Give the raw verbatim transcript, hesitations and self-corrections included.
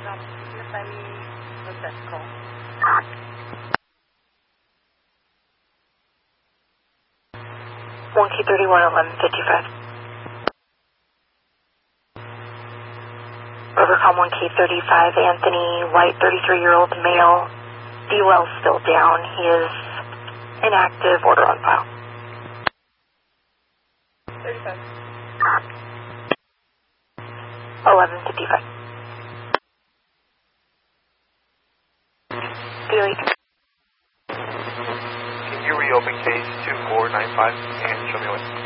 one K thirty-one, eleven fifty-five. Overcom one K thirty-five, Anthony White, thirty-three-year-old male. D-Well still down. He is inactive. Order on file. thirty-five. eleven fifty-five. Delete. Can you reopen case two four nine five and show me what?